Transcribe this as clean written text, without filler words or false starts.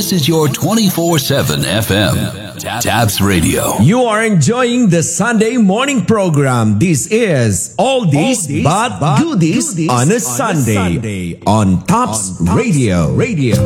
This is your 24/7 FM. Tabs Radio. You are enjoying the Sunday morning program. This is Oldies but Goodies on a Sunday on Tops Radio.